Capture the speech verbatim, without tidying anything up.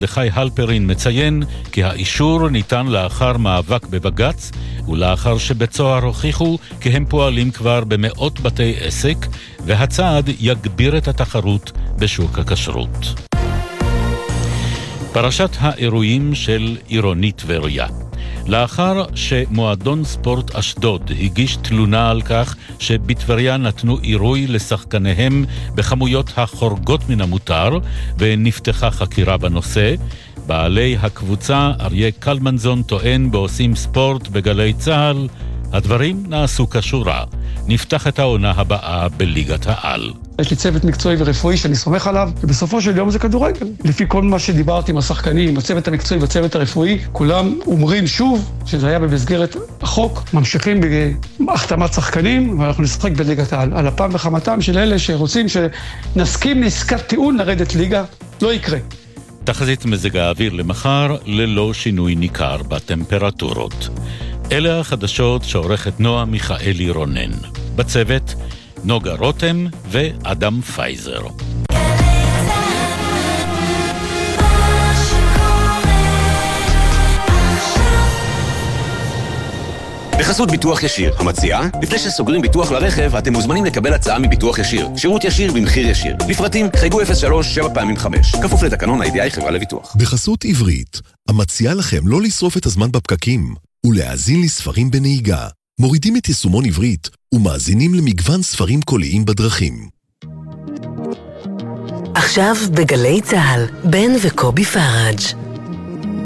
חי הלפרין מציין כי האישור ניתן לאחר מאבק בבגץ ולאחר שבצוהר הוכיחו כי הם פועלים כבר במאות בתי עסק והצעד יגביר את התחרות בשוק הכשרות. פרשת האירועים של עירוני טבריה. לאחר שמועדון ספורט אשדוד הגיש תלונה על כך שבטבריה נתנו עירוי לשחקניהם בכמויות החורגות מן המותר ונפתחה חקירה בנושא, בעלי הקבוצה אריה קלמנזון טוען בעושים ספורט בגלי צהל, הדברים נעשו כשורה. נפתח את העונה הבאה בליגת העל. יש לי צוות מקצועי ורפואי שאני סומך עליו, ובסופו של יום זה כדורגל. לפי כל מה שדיברתי עם השחקנים, הצוות המקצועי והצוות הרפואי, כולם אומרים שוב שזה היה במסגרת החוק, ממשיכים בהחתמת שחקנים, ואנחנו נשחק בליגת העל. על הפעם וחמתם של אלה שרוצים שנסכים לעסקת טיעון לרדת ליגה, לא יקרה. תחזית מזג האוויר למחר ללא שינוי ניכר בטמפרטורות. אלה החדשות שעורכת נועה מיכאלי רונן. בצוות נוגה רותם ואדם פייזר. בחסות ביטוח ישיר, המציעה, לפני שסוגרים ביטוח לרכב, אתם מוזמנים לקבל הצעה מביטוח ישיר. שירות ישיר במחיר ישיר. לפרטים, חייגו אפס שלוש שבע פעמים חמש. כפוף לתקנון ה-איי די איי חברה לביטוח. בחסות עברית, המציעה לכם לא לשרוף את הזמן בפקקים, ולהאזין לספרים בנהיגה. מורידים את יישומון עברית, ומאזינים למגוון ספרים קוליים בדרכים. עכשיו בגלי צהל, בן וקובי פראג'.